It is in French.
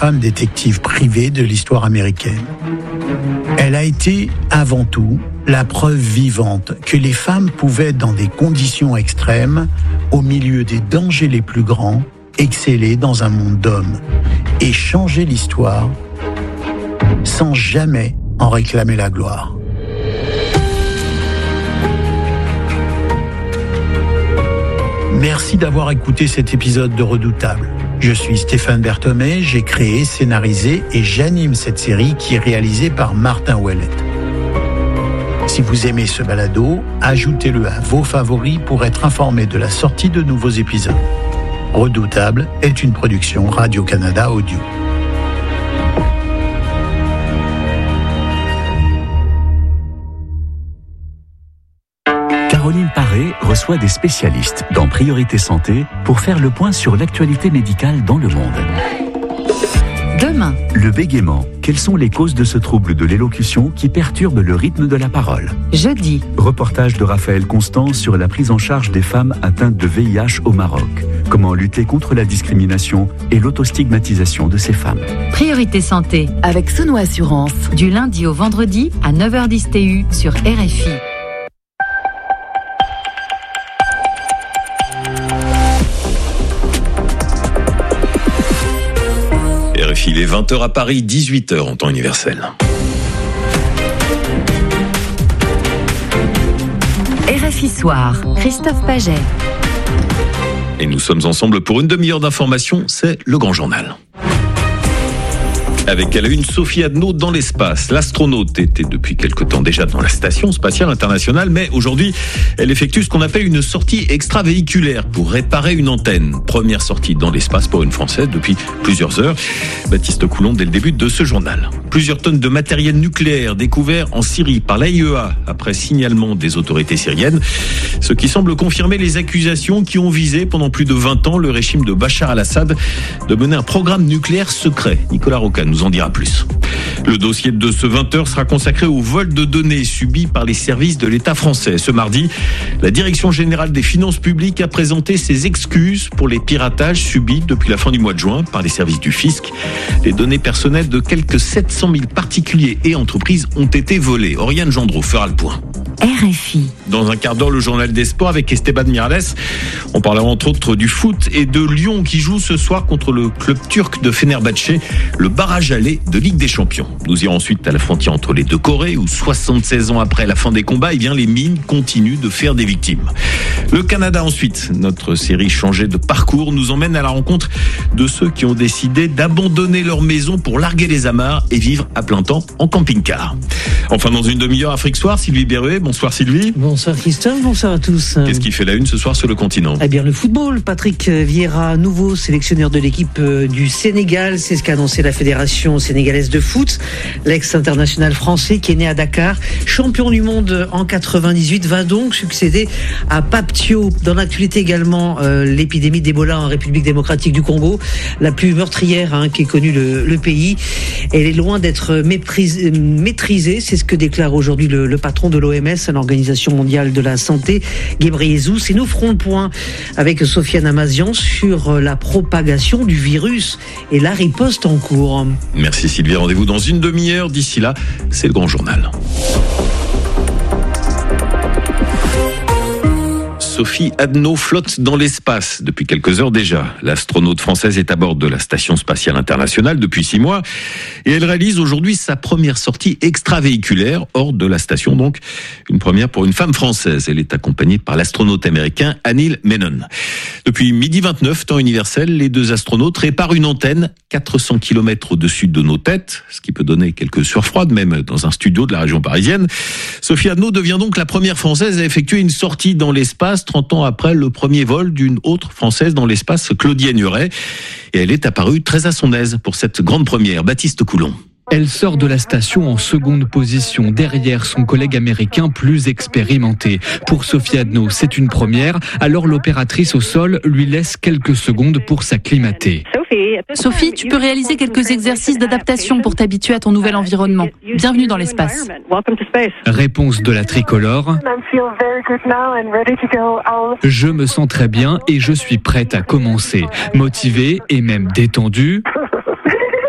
femme détective privée de l'histoire américaine. Elle a été, avant tout, la preuve vivante que les femmes pouvaient, dans des conditions extrêmes, au milieu des dangers les plus grands, exceller dans un monde d'hommes et changer l'histoire sans jamais en réclamer la gloire. Merci d'avoir écouté cet épisode de Redoutable. Je suis Stéphane Berthomé, j'ai créé, scénarisé et j'anime cette série qui est réalisée par Martin Ouellet. Si vous aimez ce balado, ajoutez-le à vos favoris pour être informé de la sortie de nouveaux épisodes. Redoutable est une production Radio-Canada Audio. Caroline Paré reçoit des spécialistes dans Priorité Santé pour faire le point sur l'actualité médicale dans le monde. Demain, le bégaiement. Quelles sont les causes de ce trouble de l'élocution qui perturbe le rythme de la parole? jeudi, Reportage de Raphaël Constant sur la prise en charge des femmes atteintes de VIH au Maroc. Comment lutter contre la discrimination et l'autostigmatisation de ces femmes. Priorité Santé, avec Sono Assurance, du lundi au vendredi à 9h10 TU sur RFI. RFI, il est 20h à Paris, 18h en temps universel. RFI Soir, Christophe Paget. Et nous sommes ensemble pour une demi-heure d'information, c'est le Grand Journal. Avec à la une Sophie Adno dans l'espace. L'astronaute était depuis quelque temps déjà dans la Station Spatiale Internationale, mais aujourd'hui, elle effectue ce qu'on appelle une sortie extravéhiculaire pour réparer une antenne. Première sortie dans l'espace pour une Française depuis plusieurs heures. Baptiste Coulon dès le début de ce journal. Plusieurs tonnes de matériel nucléaire découvert en Syrie par l'AIEA après signalement des autorités syriennes. Ce qui semble confirmer les accusations qui ont visé pendant plus de 20 ans le régime de Bachar al-Assad de mener un programme nucléaire secret. Nicolas Roca nous en dira plus. Le dossier de ce 20h sera consacré au vol de données subi par les services de l'État français. Ce mardi, la Direction générale des finances publiques a présenté ses excuses pour les piratages subis depuis la fin du mois de juin par les services du fisc. Les données personnelles de quelques 700 000 particuliers et entreprises ont été volées. Oriane Gendreau fera le point. RFI. Dans un quart d'heure, le journal des sports avec Esteban Miralles. On parlera entre autres du foot et de Lyon qui joue ce soir contre le club turc de Fenerbahçe, le barrage aller de Ligue des Champions. Nous irons ensuite à la frontière entre les deux Corées où 76 ans après la fin des combats, les mines continuent de faire des victimes. Le Canada ensuite. Notre série Changer de parcours nous emmène à la rencontre de ceux qui ont décidé d'abandonner leur maison pour larguer les amarres et vivre à plein temps en camping-car. Enfin, dans une demi-heure, Afrique Soir, Sylvie Berruet. Bonsoir Sylvie. Bonsoir Christophe, bonsoir à tous. Qu'est-ce qui fait la une ce soir sur le continent? Eh bien le football, Patrick Vieira, nouveau sélectionneur de l'équipe du Sénégal, c'est ce qu'a annoncé la Fédération sénégalaise de foot. L'ex-international français qui est né à Dakar, champion du monde en 98, va donc succéder à Pape Thiaw. Dans l'actualité également, l'épidémie d'Ebola en République démocratique du Congo, la plus meurtrière qui est connue le pays. Elle est loin d'être maîtrisée, c'est ce que déclare aujourd'hui le patron de l'OMS, l'Organisation mondiale de la santé, Ghebreyesus. Et nous ferons le point avec Sofiane Amazian sur la propagation du virus et la riposte en cours. Merci Sylvie, rendez-vous dans une demi-heure. D'ici là, c'est le Grand Journal. Sophie Adno flotte dans l'espace depuis quelques heures déjà. L'astronaute française est à bord de la Station Spatiale Internationale depuis 6 mois et elle réalise aujourd'hui sa première sortie extravéhiculaire hors de la station, donc une première pour une femme française. Elle est accompagnée par l'astronaute américain Anil Menon. Depuis 12h29, temps universel, les deux astronautes réparent une antenne 400 km au-dessus de nos têtes, ce qui peut donner quelques sueurs froides même dans un studio de la région parisienne. Sophie Adno devient donc la première française à effectuer une sortie dans l'espace 30 ans après le premier vol d'une autre Française dans l'espace, Claudienne Huret. Et elle est apparue très à son aise pour cette grande première. Baptiste Coulon. Elle sort de la station en seconde position, derrière son collègue américain plus expérimenté. Pour Sophie Adno, c'est une première, alors l'opératrice au sol lui laisse quelques secondes pour s'acclimater. Sophie, tu peux réaliser quelques exercices d'adaptation pour t'habituer à ton nouvel environnement. Bienvenue dans l'espace. Réponse de la tricolore. Je me sens très bien et je suis prête à commencer. Motivée et même détendue.